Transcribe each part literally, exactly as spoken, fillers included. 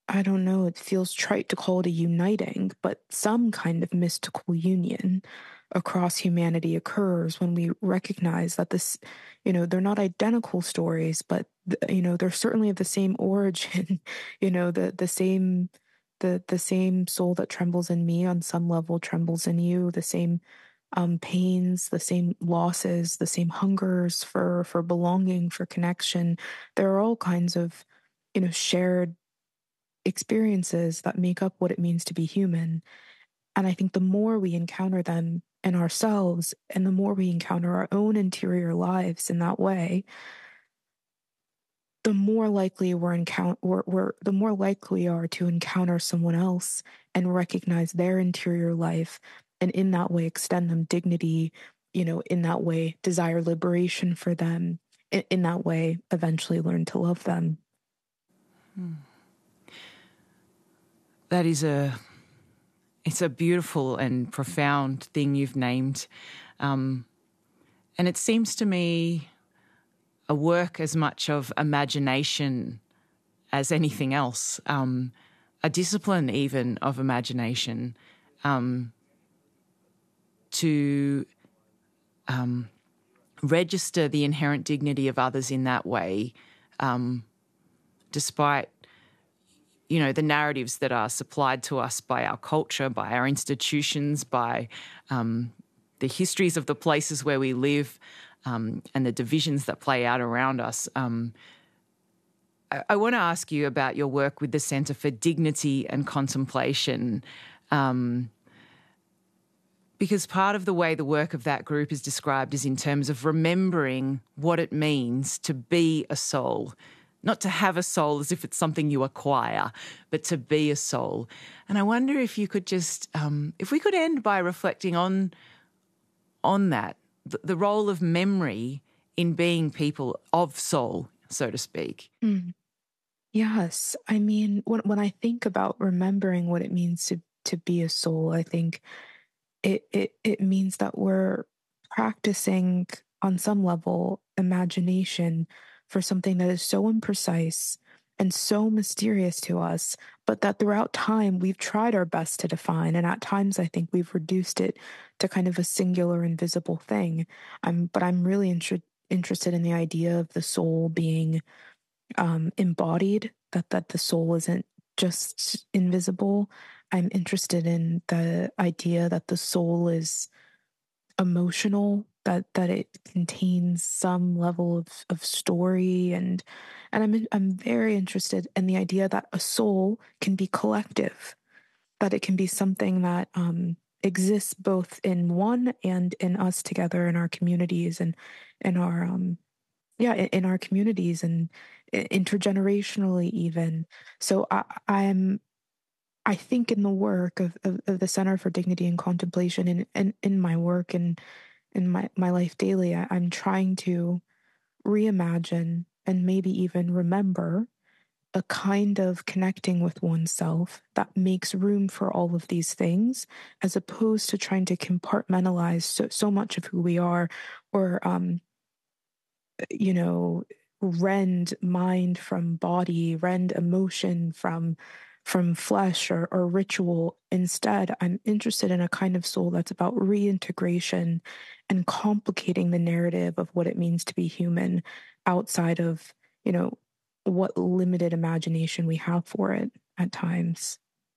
I don't know, it feels trite to call it a uniting, but some kind of mystical union across humanity occurs when we recognize that this, you know, they're not identical stories, but, th- you know, they're certainly of the same origin, you know, the, the same, the, the same soul that trembles in me on some level trembles in you, the same um, pains, the same losses, the same hungers for, for belonging, for connection. There are all kinds of, you know, shared experiences that make up what it means to be human. And I think the more we encounter them in ourselves and the more we encounter our own interior lives in that way, the more likely we're, encount- we're, we're the more likely we are to encounter someone else and recognize their interior life and in that way extend them dignity, you know, in that way desire liberation for them, in, in that way eventually learn to love them. Hmm. That is a, it's a beautiful and profound thing you've named. Um, and it seems to me a work as much of imagination as anything else, um, a discipline even of imagination, um, to um, register the inherent dignity of others in that way, um, despite you know, the narratives that are supplied to us by our culture, by our institutions, by um, the histories of the places where we live, um, and the divisions that play out around us. Um, I, I want to ask you about your work with the Centre for Dignity and Contemplation, um, because part of the way the work of that group is described is in terms of remembering what it means to be a soul. Not to have a soul as if it's something you acquire, but to be a soul. And I wonder if you could just, um, if we could end by reflecting on, on that, the, the role of memory in being people of soul, so to speak. Mm. Yes. I mean, when when I think about remembering what it means to, to be a soul, I think it, it, it means that we're practicing on some level imagination for something that is so imprecise and so mysterious to us, but that throughout time we've tried our best to define. And at times I think we've reduced it to kind of a singular invisible thing. I'm, but I'm really inter- interested in the idea of the soul being um, embodied, that, that the soul isn't just invisible. I'm interested in the idea that the soul is emotional, that that it contains some level of, of story, and and I'm in, I'm very interested in the idea that a soul can be collective, that it can be something that um, exists both in one and in us together in our communities and in our um, yeah in, in our communities and intergenerationally even. So I, I'm I think in the work of, of, of the Center for Dignity and Contemplation and, and in my work and in my, my life daily, I, I'm trying to reimagine and maybe even remember a kind of connecting with oneself that makes room for all of these things, as opposed to trying to compartmentalize so, so much of who we are, or, um, you know, rend mind from body, rend emotion from from flesh or, or ritual. Instead, I'm interested in a kind of soul that's about reintegration and complicating the narrative of what it means to be human outside of, you know, what limited imagination we have for it at times.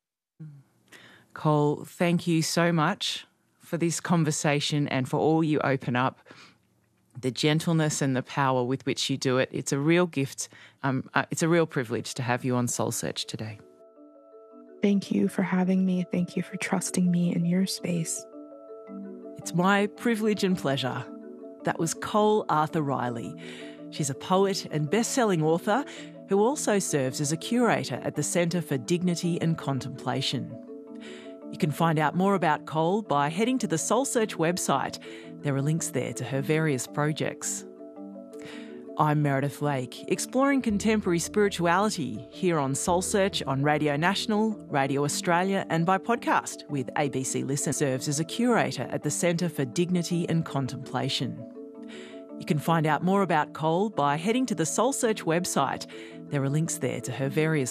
Cole, thank you so much for this conversation and for all you open up, the gentleness and the power with which you do it. It's a real gift. Um, uh, it's a real privilege to have you on Soul Search today. Thank you for having me. Thank you for trusting me in your space. It's my privilege and pleasure. That was Cole Arthur Riley. She's a poet and best-selling author who also serves as a curator at the Centre for Dignity and Contemplation. You can find out more about Cole by heading to the Soul Search website. There are links there to her various projects. I'm Meredith Lake, exploring contemporary spirituality here on Soul Search on Radio National, Radio Australia and by podcast with A B C Listen. Serves as a curator at the Centre for Dignity and Contemplation. You can find out more about Cole by heading to the Soul Search website. There are links there to her various